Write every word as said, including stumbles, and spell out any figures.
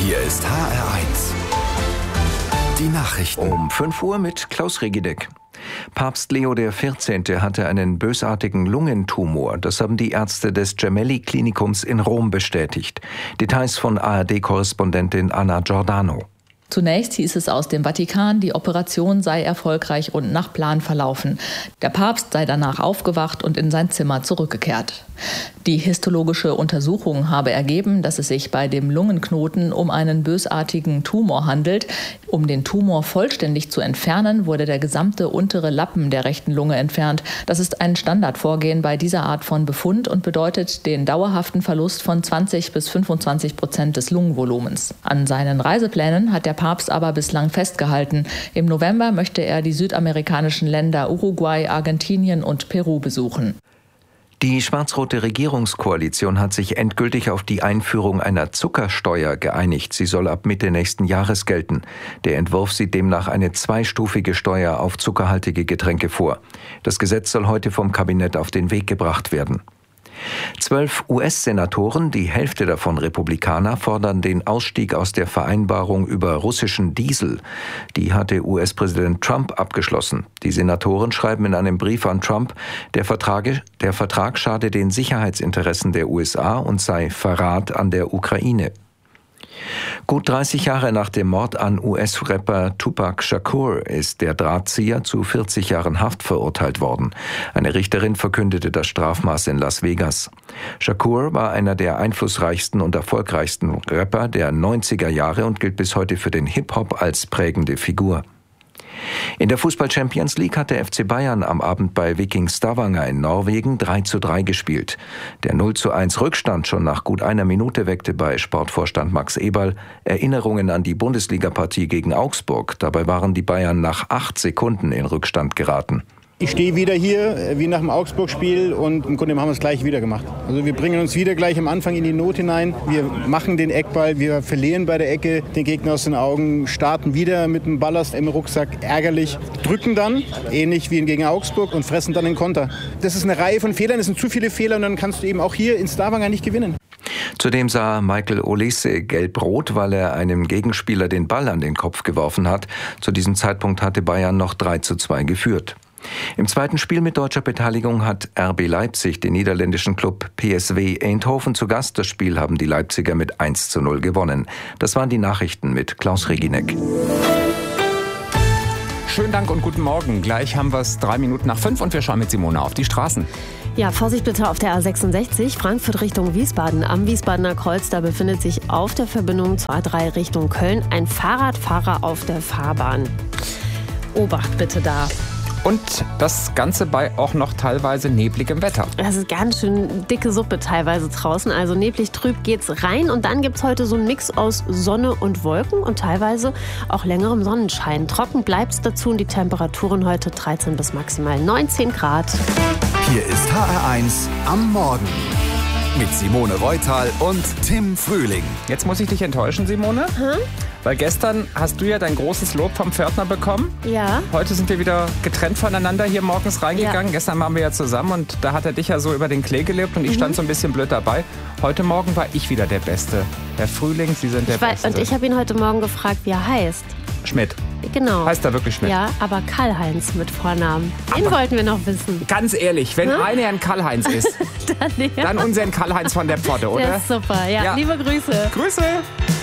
Hier ist H R eins. Die Nachrichten. Um fünf Uhr mit Klaus Regideck. Papst Leo der vierzehnte hatte einen bösartigen Lungentumor. Das haben die Ärzte des Gemelli-Klinikums in Rom bestätigt. Details von A R D-Korrespondentin Anna Giordano. Zunächst hieß es aus dem Vatikan, die Operation sei erfolgreich und nach Plan verlaufen. Der Papst sei danach aufgewacht und in sein Zimmer zurückgekehrt. Die histologische Untersuchung habe ergeben, dass es sich bei dem Lungenknoten um einen bösartigen Tumor handelt. Um den Tumor vollständig zu entfernen, wurde der gesamte untere Lappen der rechten Lunge entfernt. Das ist ein Standardvorgehen bei dieser Art von Befund und bedeutet den dauerhaften Verlust von zwanzig bis fünfundzwanzig Prozent des Lungenvolumens. An seinen Reiseplänen hat der Papst aber bislang festgehalten. Im November möchte er die südamerikanischen Länder Uruguay, Argentinien und Peru besuchen. Die schwarz-rote Regierungskoalition hat sich endgültig auf die Einführung einer Zuckersteuer geeinigt. Sie soll ab Mitte nächsten Jahres gelten. Der Entwurf sieht demnach eine zweistufige Steuer auf zuckerhaltige Getränke vor. Das Gesetz soll heute vom Kabinett auf den Weg gebracht werden. Zwölf U S-Senatoren, die Hälfte davon Republikaner, fordern den Ausstieg aus der Vereinbarung über russischen Diesel. Die hatte U S-Präsident Trump abgeschlossen. Die Senatoren schreiben in einem Brief an Trump, der Vertrag, der Vertrag schade den Sicherheitsinteressen der U S A und sei Verrat an der Ukraine. Gut dreißig Jahre nach dem Mord an U S-Rapper Tupac Shakur ist der Drahtzieher zu vierzig Jahren Haft verurteilt worden. Eine Richterin verkündete das Strafmaß in Las Vegas. Shakur war einer der einflussreichsten und erfolgreichsten Rapper der neunziger Jahre und gilt bis heute für den Hip-Hop als prägende Figur. In der Fußball-Champions League hat der F C Bayern am Abend bei Viking Stavanger in Norwegen drei zu drei gespielt. Der null zu eins Rückstand schon nach gut einer Minute weckte bei Sportvorstand Max Eberl Erinnerungen an die Bundesligapartie gegen Augsburg. Dabei waren die Bayern nach acht Sekunden in Rückstand geraten. Ich stehe wieder hier, wie nach dem Augsburg-Spiel, und im Grunde haben wir es gleich wieder gemacht. Also wir bringen uns wieder gleich am Anfang in die Not hinein. Wir machen den Eckball, wir verlieren bei der Ecke den Gegner aus den Augen, starten wieder mit dem Ballast im Rucksack, ärgerlich, drücken dann, ähnlich wie gegen Augsburg, und fressen dann den Konter. Das ist eine Reihe von Fehlern, das sind zu viele Fehler, und dann kannst du eben auch hier in Stavanger nicht gewinnen. Zudem sah Michael Olise gelb-rot, weil er einem Gegenspieler den Ball an den Kopf geworfen hat. Zu diesem Zeitpunkt hatte Bayern noch drei zu zwei geführt. Im zweiten Spiel mit deutscher Beteiligung hat R B Leipzig den niederländischen Club P S V Eindhoven zu Gast. Das Spiel haben die Leipziger mit eins zu null gewonnen. Das waren die Nachrichten mit Klaus Regineck. Schönen Dank und guten Morgen. Gleich haben wir es drei Minuten nach fünf und wir schauen mit Simone auf die Straßen. Ja, Vorsicht bitte auf der A sechsundsechzig, Frankfurt Richtung Wiesbaden. Am Wiesbadener Kreuz, da befindet sich auf der Verbindung zur A drei Richtung Köln ein Fahrradfahrer auf der Fahrbahn. Obacht bitte da. Und das Ganze bei auch noch teilweise nebligem Wetter. Das ist ganz schön dicke Suppe teilweise draußen. Also neblig trüb geht's rein. Und dann gibt's heute so einen Mix aus Sonne und Wolken und teilweise auch längerem Sonnenschein. Trocken bleibt's dazu und die Temperaturen heute dreizehn bis maximal neunzehn Grad. Hier ist H R eins am Morgen. Mit Simone Reutal und Tim Frühling. Jetzt muss ich dich enttäuschen, Simone. Hm? Weil gestern hast du ja dein großes Lob vom Pförtner bekommen. Ja. Heute sind wir wieder getrennt voneinander hier morgens reingegangen. Ja. Gestern waren wir ja zusammen und da hat er dich ja so über den Klee gelebt und ich mhm. stand so ein bisschen blöd dabei. Heute Morgen war ich wieder der Beste. Herr Frühling, Sie sind der ich weiß, Beste. Und ich habe ihn heute Morgen gefragt, wie er heißt. Schmidt. Genau. Heißt er wirklich Schmidt? Ja, aber Karl-Heinz mit Vornamen. Den aber wollten wir noch wissen. Ganz ehrlich, wenn hm? einer ein Karl-Heinz ist, dann, ja. dann unseren Karl-Heinz von der Pforte, oder? Der ist super, ja. ja. Liebe Grüße. Grüße.